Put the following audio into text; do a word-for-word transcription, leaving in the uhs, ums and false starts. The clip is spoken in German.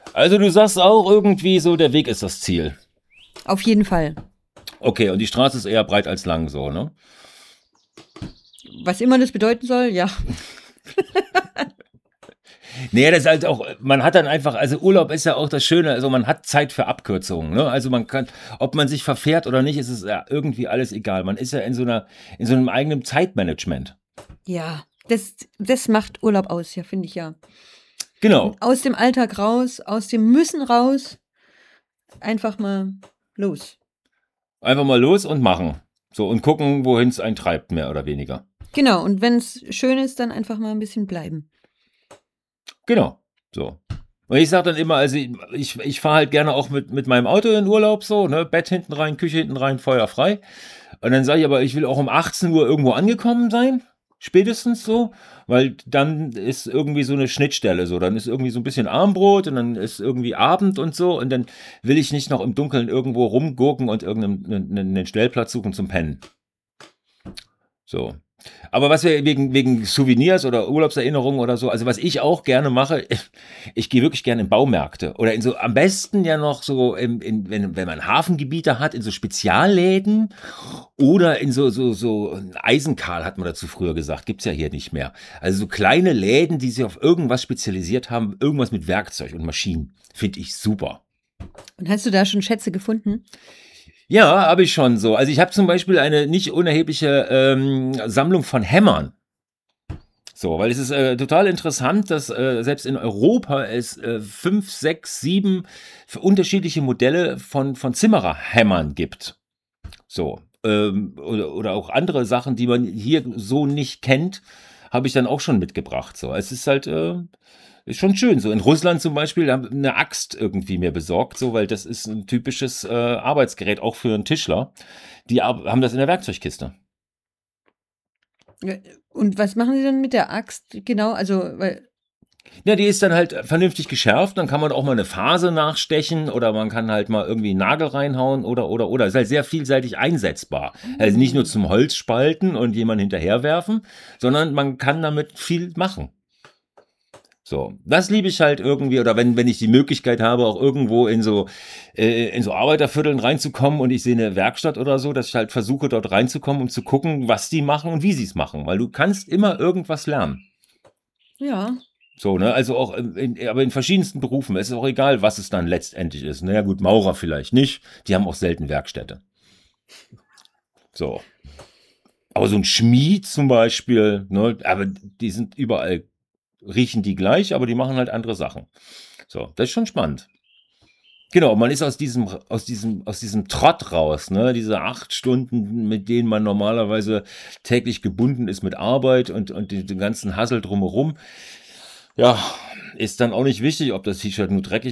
Also du sagst auch irgendwie so, der Weg ist das Ziel. Auf jeden Fall. Okay, und die Straße ist eher breit als lang so, ne? Was immer das bedeuten soll, ja. Nee, das ist halt auch, man hat dann einfach, also Urlaub ist ja auch das Schöne, also man hat Zeit für Abkürzungen, ne? Also man kann, ob man sich verfährt oder nicht, ist es ja irgendwie alles egal. Man ist ja in so einer, in so einem eigenen Zeitmanagement. Ja, das, das macht Urlaub aus, ja, finde ich ja. Genau. Aus dem Alltag raus, aus dem Müssen raus, einfach mal los. Einfach mal los und machen. So, und gucken, wohin es einen treibt, mehr oder weniger. Genau, und wenn es schön ist, dann einfach mal ein bisschen bleiben. Genau. So. Und ich sage dann immer, also ich, ich, ich fahre halt gerne auch mit, mit meinem Auto in Urlaub so, ne? Bett hinten rein, Küche hinten rein, Feuer frei. Und dann sage ich aber, ich will auch um achtzehn Uhr irgendwo angekommen sein. Spätestens so, weil dann ist irgendwie so eine Schnittstelle so, dann ist irgendwie so ein bisschen Armbrot und dann ist irgendwie Abend und so und dann will ich nicht noch im Dunkeln irgendwo rumgurken und irgendeinen einen Stellplatz suchen zum Pennen. So. Aber was wir wegen, wegen Souvenirs oder Urlaubserinnerungen oder so, also was ich auch gerne mache, ich, ich gehe wirklich gerne in Baumärkte oder in so, am besten ja noch so, in, in, wenn, wenn man Hafengebiete hat, in so Spezialläden oder in so, so, so, Eisenkahl hat man dazu früher gesagt, gibt's ja hier nicht mehr. Also so kleine Läden, die sich auf irgendwas spezialisiert haben, irgendwas mit Werkzeug und Maschinen, finde ich super. Und hast du da schon Schätze gefunden? Ja, habe ich schon so. Also ich habe zum Beispiel eine nicht unerhebliche ähm, Sammlung von Hämmern. So, weil es ist äh, total interessant, dass äh, selbst in Europa es äh, fünf, sechs, sieben unterschiedliche Modelle von, von Zimmererhämmern gibt. So. Ähm, oder, oder auch andere Sachen, die man hier so nicht kennt, habe ich dann auch schon mitgebracht. So, es ist halt äh, ist schon schön. So in Russland zum Beispiel haben eine Axt irgendwie mir besorgt, so, weil das ist ein typisches äh, Arbeitsgerät auch für einen Tischler. Die ar- haben das in der Werkzeugkiste. Ja, und was machen sie dann mit der Axt genau? Also, weil, Ja, die ist dann halt vernünftig geschärft, dann kann man auch mal eine Phase nachstechen oder man kann halt mal irgendwie einen Nagel reinhauen oder, oder, oder. Ist halt sehr vielseitig einsetzbar. Also nicht nur zum Holz spalten und jemanden hinterherwerfen, sondern man kann damit viel machen. So, das liebe ich halt irgendwie, oder wenn, wenn ich die Möglichkeit habe, auch irgendwo in so, äh, in so Arbeitervierteln reinzukommen und ich sehe eine Werkstatt oder so, dass ich halt versuche, dort reinzukommen, um zu gucken, was die machen und wie sie es machen, weil du kannst immer irgendwas lernen. ja, So, ne, also auch in, in, aber in verschiedensten Berufen. Es ist auch egal, was es dann letztendlich ist. Naja, gut, Maurer vielleicht nicht. Die haben auch selten Werkstätte. So. Aber so ein Schmied zum Beispiel, ne, aber die sind überall, riechen die gleich, aber die machen halt andere Sachen. So, das ist schon spannend. Genau, man ist aus diesem, aus diesem, aus diesem Trott raus, ne? Diese acht Stunden, mit denen man normalerweise täglich gebunden ist mit Arbeit und, und den, den ganzen Hassel drumherum. Ja, ist dann auch nicht wichtig, ob das T-Shirt nur dreckig